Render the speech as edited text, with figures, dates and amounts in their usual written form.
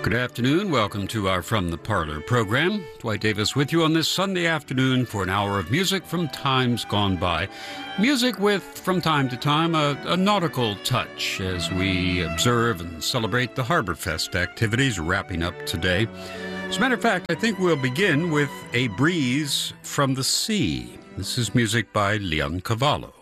Good afternoon. Welcome to our From the Parlor program. Dwight Davis with you on this Sunday afternoon for an hour of music from times gone by. Music with, from time to time, a nautical touch as we observe and celebrate the Harborfest activities wrapping up today. As a matter of fact, I think we'll begin with A Breeze from the Sea. This is music by Leoncavallo.